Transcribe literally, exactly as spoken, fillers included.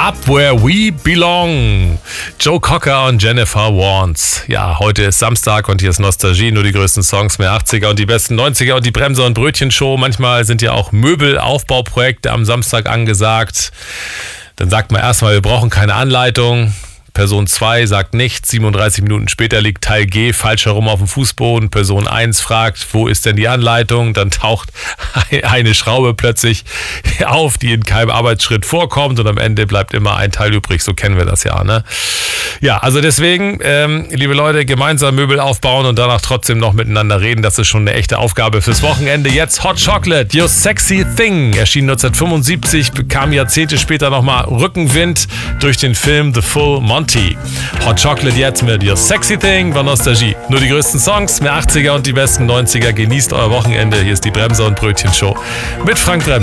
Up Where We Belong. Joe Cocker und Jennifer Warnes. Ja, heute ist Samstag und hier ist Nostalgie. Nur die größten Songs mehr achtziger und die besten neunziger und die Bremser- und Brötchen-Show. Manchmal sind ja auch Möbelaufbauprojekte am Samstag angesagt. Dann sagt man erstmal, wir brauchen keine Anleitung. Person zwei sagt nichts, siebenunddreißig Minuten später liegt Teil G falsch herum auf dem Fußboden. Person eins fragt, wo ist denn die Anleitung? Dann taucht eine Schraube plötzlich auf, die in keinem Arbeitsschritt vorkommt und am Ende bleibt immer ein Teil übrig. So kennen wir das ja, ne? Ja, also deswegen, ähm, liebe Leute, gemeinsam Möbel aufbauen und danach trotzdem noch miteinander reden. Das ist schon eine echte Aufgabe fürs Wochenende. Jetzt Hot Chocolate, Your Sexy Thing. Erschien neunzehnhundertfünfundsiebzig, bekam Jahrzehnte später nochmal Rückenwind durch den Film The Full Monty. Hot Chocolate jetzt mit Your Sexy Thing bei Nostalgie. Nur die größten Songs, mehr achtziger und die besten neunziger. Genießt euer Wochenende. Hier ist die Bremser- und Brötchen-Show mit Frank Bremser.